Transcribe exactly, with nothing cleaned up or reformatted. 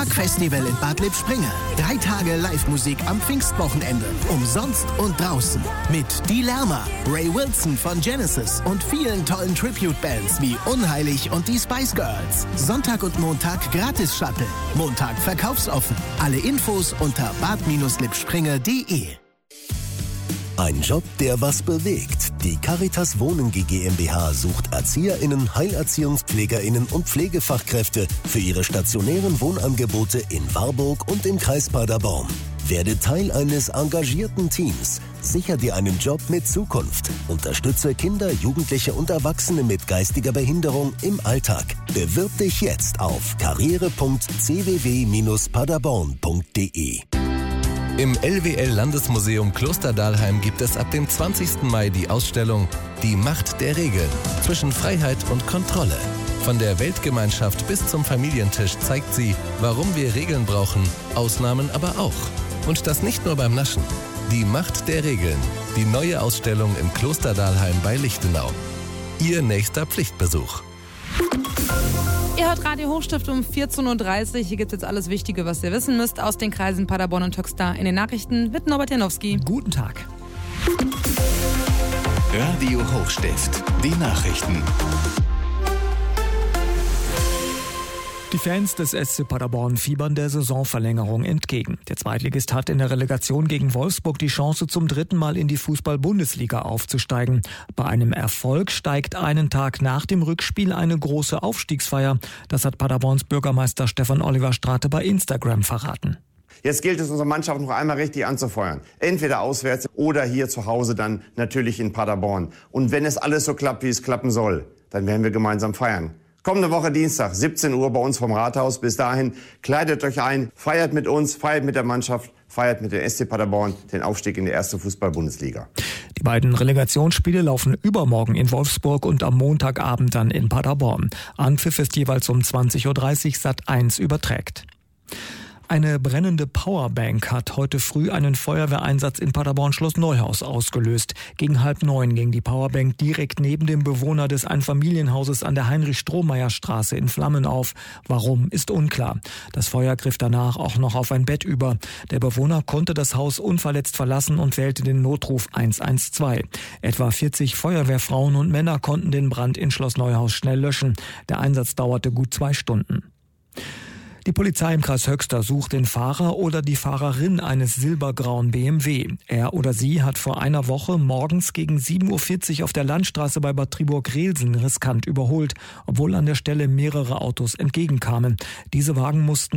Parkfestival in Bad Lippspringe. Drei Tage Live-Musik am Pfingstwochenende. Umsonst und draußen. Mit Die Lärmer, Ray Wilson von Genesis und vielen tollen Tribute-Bands wie Unheilig und die Spice Girls. Sonntag und Montag Gratis-Shuttle. Montag verkaufsoffen. Alle Infos unter bad lippspringe punkt de. Ein Job, der was bewegt. Die Caritas Wohnen GmbH sucht ErzieherInnen, HeilerziehungspflegerInnen und Pflegefachkräfte für ihre stationären Wohnangebote in Warburg und im Kreis Paderborn. Werde Teil eines engagierten Teams. Sicher dir einen Job mit Zukunft. Unterstütze Kinder, Jugendliche und Erwachsene mit geistiger Behinderung im Alltag. Bewirb dich jetzt auf karriere punkt c w w bindestrich paderborn punkt de. Im L W L-Landesmuseum Klosterdalheim gibt es ab dem zwanzigsten Mai die Ausstellung Die Macht der Regeln zwischen Freiheit und Kontrolle. Von der Weltgemeinschaft bis zum Familientisch zeigt sie, warum wir Regeln brauchen, Ausnahmen aber auch. Und das nicht nur beim Naschen. Die Macht der Regeln. Die neue Ausstellung im Klosterdalheim bei Lichtenau. Ihr nächster Pflichtbesuch. Ihr hört Radio Hochstift um vierzehn Uhr dreißig. Hier gibt es jetzt alles Wichtige, was ihr wissen müsst aus den Kreisen Paderborn und Höxter. In den Nachrichten mit Norbert Janowski. Guten Tag. Radio Hochstift, die Nachrichten. Die Fans des S C Paderborn fiebern der Saisonverlängerung entgegen. Der Zweitligist hat in der Relegation gegen Wolfsburg die Chance, zum dritten Mal in die Fußball-Bundesliga aufzusteigen. Bei einem Erfolg steigt einen Tag nach dem Rückspiel eine große Aufstiegsfeier. Das hat Paderborns Bürgermeister Stefan Oliver Strate bei Instagram verraten. Jetzt gilt es, unsere Mannschaft noch einmal richtig anzufeuern. Entweder auswärts oder hier zu Hause dann natürlich in Paderborn. Und wenn es alles so klappt, wie es klappen soll, dann werden wir gemeinsam feiern. Kommende Woche Dienstag, siebzehn Uhr bei uns vom Rathaus. Bis dahin kleidet euch ein, feiert mit uns, feiert mit der Mannschaft, feiert mit dem S C Paderborn den Aufstieg in die erste Fußball-Bundesliga. Die beiden Relegationsspiele laufen übermorgen in Wolfsburg und am Montagabend dann in Paderborn. Anpfiff ist jeweils um zwanzig Uhr dreißig, Sat eins überträgt. Eine brennende Powerbank hat heute früh einen Feuerwehreinsatz in Paderborn-Schloss Neuhaus ausgelöst. Gegen halb neun ging die Powerbank direkt neben dem Bewohner des Einfamilienhauses an der Heinrich-Strohmeier-Straße in Flammen auf. Warum, ist unklar. Das Feuer griff danach auch noch auf ein Bett über. Der Bewohner konnte das Haus unverletzt verlassen und wählte den Notruf eins eins zwei. Etwa vierzig Feuerwehrfrauen und Männer konnten den Brand in Schloss Neuhaus schnell löschen. Der Einsatz dauerte gut zwei Stunden. Die Polizei im Kreis Höxter sucht den Fahrer oder die Fahrerin eines silbergrauen B M W. Er oder sie hat vor einer Woche morgens gegen sieben Uhr vierzig auf der Landstraße bei Bad Triburg-Relsen riskant überholt, obwohl an der Stelle mehrere Autos entgegenkamen. Diese Wagen mussten